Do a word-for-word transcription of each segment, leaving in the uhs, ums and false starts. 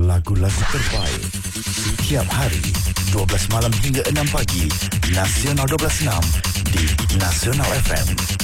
lagu-lagu terbaik setiap hari dua belas malam hingga enam pagi. Nasional dua belas enam di Nasional F M.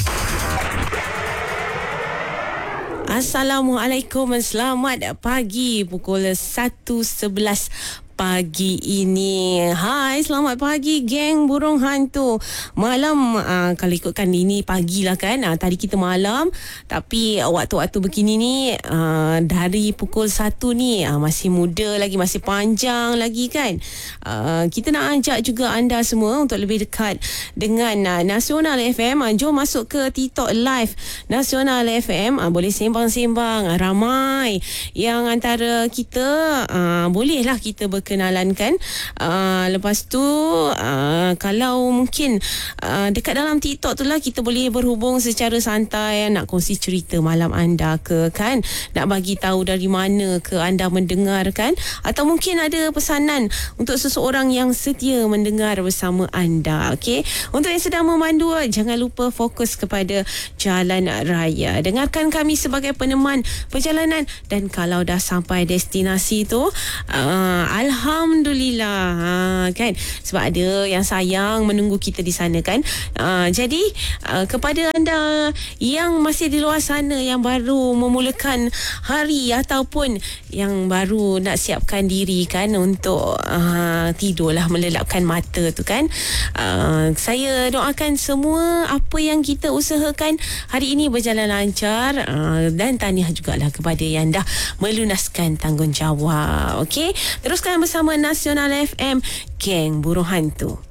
Assalamualaikum, selamat pagi. Pukul satu sebelas pagi ini. Hai, selamat pagi geng burung hantu. Malam uh, kalau ikutkan ini pagilah kan. Uh, tadi kita malam, tapi uh, waktu-waktu begini ni uh, dari pukul satu ni uh, masih muda lagi, masih panjang lagi kan. Uh, kita nak ajak juga anda semua untuk lebih dekat dengan uh, Nasional F M. Uh, jom masuk ke TikTok live Nasional F M. Uh, boleh sembang-sembang. Uh, ramai yang antara kita uh, bolehlah kita ber kenalan kan. Uh, lepas tu uh, kalau mungkin uh, dekat dalam TikTok tu lah kita boleh berhubung secara santai, nak kongsi cerita malam anda ke kan, nak bagi tahu dari mana ke anda mendengarkan, atau mungkin ada pesanan untuk seseorang yang setia mendengar bersama anda. Okey, untuk yang sedang memandu, jangan lupa fokus kepada jalan raya. Dengarkan kami sebagai peneman perjalanan, dan kalau dah sampai destinasi tu uh, Alhamdulillah, ha, kan, sebab ada yang sayang menunggu kita di sana kan. Ha, jadi uh, kepada anda yang masih di luar sana, yang baru memulakan hari ataupun yang baru nak siapkan diri kan untuk uh, tidurlah, melelapkan mata tu kan, uh, saya doakan semua apa yang kita usahakan hari ini berjalan lancar, uh, dan tahniah jugalah kepada yang dah melunaskan tanggungjawab. Okey, teruskan bersama Nasional F M, geng burung hantu.